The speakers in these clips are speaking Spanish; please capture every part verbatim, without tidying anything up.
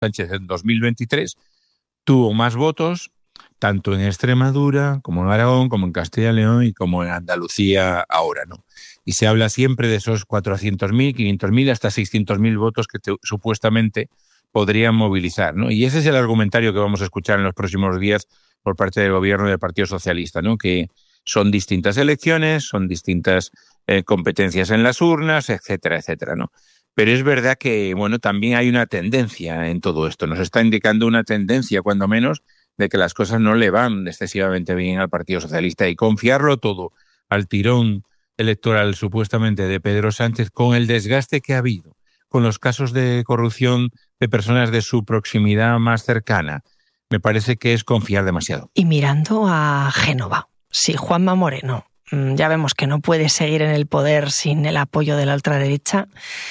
Sánchez en dos mil veintitrés tuvo más votos tanto en Extremadura como en Aragón, como en Castilla y León y como en Andalucía ahora, ¿no? Y se habla siempre de esos cuatrocientos mil, quinientos mil, hasta seiscientos mil votos que te, supuestamente podrían movilizar, ¿no? Y ese es el argumentario que vamos a escuchar en los próximos días por parte del gobierno y del Partido Socialista, ¿no? Que son distintas elecciones, son distintas eh, competencias en las urnas, etcétera, etcétera, ¿no? Pero es verdad que, bueno, también hay una tendencia en todo esto. Nos está indicando una tendencia, cuando menos, de que las cosas no le van excesivamente bien al Partido Socialista, y confiarlo todo al tirón electoral supuestamente de Pedro Sánchez, con el desgaste que ha habido, con los casos de corrupción de personas de su proximidad más cercana, me parece que es confiar demasiado. Y mirando a Génova, si Juanma Moreno, ya vemos que no puede seguir en el poder sin el apoyo de la ultraderecha,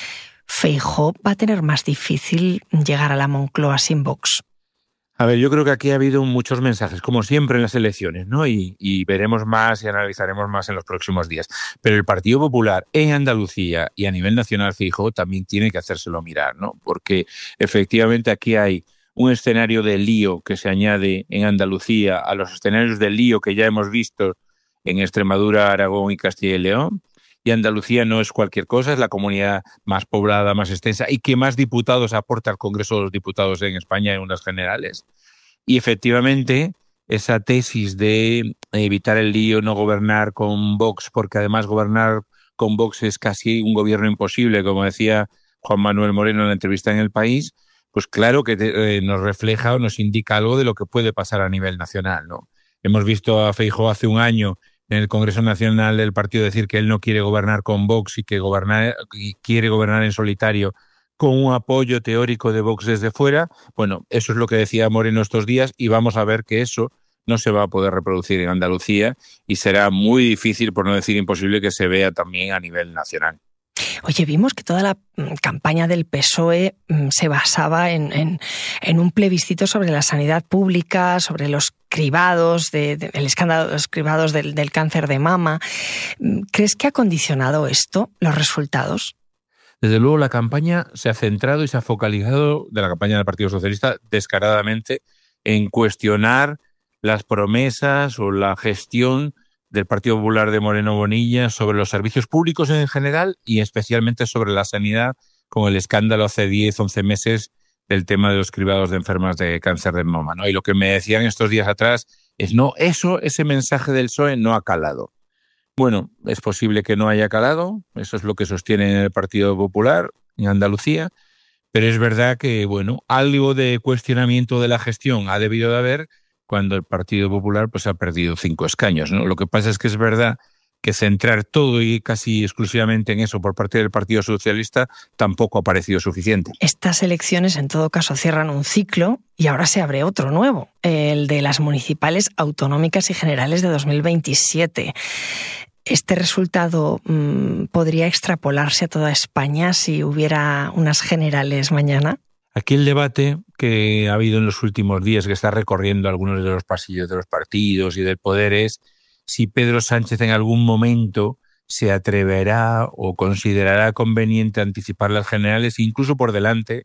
Feijóo va a tener más difícil llegar a la Moncloa sin Vox. A ver, yo creo que aquí ha habido muchos mensajes, como siempre en las elecciones, ¿no? Y, y veremos más y analizaremos más en los próximos días. Pero el Partido Popular en Andalucía y a nivel nacional, Feijóo también tiene que hacérselo mirar, ¿no? Porque efectivamente aquí hay un escenario de lío que se añade en Andalucía a los escenarios de lío que ya hemos visto en Extremadura, Aragón y Castilla y León. Y Andalucía no es cualquier cosa, es la comunidad más poblada, más extensa y que más diputados aporta al Congreso de los Diputados en España en unas generales. Y efectivamente, esa tesis de evitar el lío, no gobernar con Vox, porque además gobernar con Vox es casi un gobierno imposible, como decía Juan Manuel Moreno en la entrevista en El País, pues claro que te, eh, nos refleja o nos indica algo de lo que puede pasar a nivel nacional, ¿no? Hemos visto a Feijóo hace un año en el Congreso Nacional del partido decir que él no quiere gobernar con Vox y que gobernar, y quiere gobernar en solitario con un apoyo teórico de Vox desde fuera. Bueno, eso es lo que decía Moreno estos días y vamos a ver que eso no se va a poder reproducir en Andalucía y será muy difícil, por no decir imposible, que se vea también a nivel nacional. Oye, vimos que toda la campaña del P S O E se basaba en, en, en un plebiscito sobre la sanidad pública, sobre los cribados, de, de, el escándalo de los cribados del, del cáncer de mama. ¿Crees que ha condicionado esto los resultados? Desde luego la campaña se ha centrado y se ha focalizado, de la campaña del Partido Socialista, descaradamente en cuestionar las promesas o la gestión del Partido Popular de Moreno Bonilla sobre los servicios públicos en general y especialmente sobre la sanidad, con el escándalo hace diez, once meses del tema de los cribados de enfermas de cáncer de mama, ¿no? Y lo que me decían estos días atrás es, no, eso, ese mensaje del P S O E no ha calado. Bueno, es posible que no haya calado, eso es lo que sostiene el Partido Popular en Andalucía, pero es verdad que, bueno, algo de cuestionamiento de la gestión ha debido de haber cuando el Partido Popular pues ha perdido cinco escaños, ¿no? Lo que pasa es que es verdad que centrar todo y casi exclusivamente en eso por parte del Partido Socialista tampoco ha parecido suficiente. Estas elecciones, en todo caso, cierran un ciclo y ahora se abre otro nuevo, el de las municipales, autonómicas y generales de dos mil veintisiete. ¿Este resultado mmm, podría extrapolarse a toda España si hubiera unas generales mañana? Aquí el debate que ha habido en los últimos días, que está recorriendo algunos de los pasillos de los partidos y del poder, es si Pedro Sánchez en algún momento se atreverá o considerará conveniente anticipar las generales, incluso por delante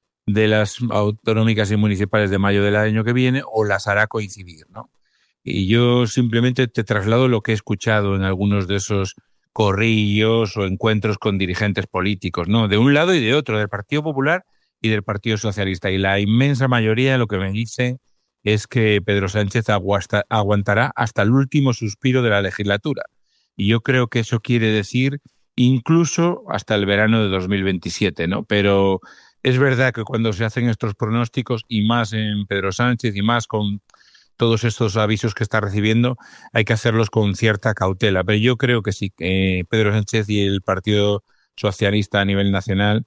de las autonómicas y municipales de mayo del año que viene, o las hará coincidir, ¿no? Y yo simplemente te traslado lo que he escuchado en algunos de esos corrillos o encuentros con dirigentes políticos, ¿no? De un lado y de otro, del Partido Popular y del Partido Socialista. Y la inmensa mayoría de lo que me dicen es que Pedro Sánchez aguasta, aguantará hasta el último suspiro de la legislatura. Y yo creo que eso quiere decir incluso hasta el verano de dos mil veintisiete, ¿no? Pero es verdad que cuando se hacen estos pronósticos, y más en Pedro Sánchez y más con todos estos avisos que está recibiendo, hay que hacerlos con cierta cautela. Pero yo creo que sí, que Pedro Sánchez y el Partido Socialista a nivel nacional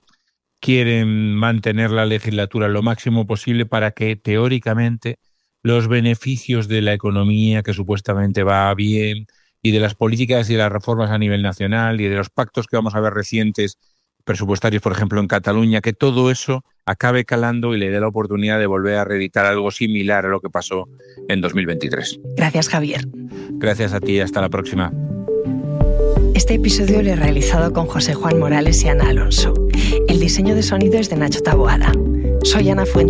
quieren mantener la legislatura lo máximo posible para que, teóricamente, los beneficios de la economía, que supuestamente va bien, y de las políticas y las reformas a nivel nacional, y de los pactos que vamos a ver recientes, presupuestarios, por ejemplo, en Cataluña, que todo eso acabe calando y le dé la oportunidad de volver a reeditar algo similar a lo que pasó en dos mil veintitrés. Gracias, Javier. Gracias a ti y hasta la próxima. Este episodio lo he realizado con José Juan Morales y Ana Alonso. El diseño de sonido es de Nacho Taboada. Soy Ana Fuentes.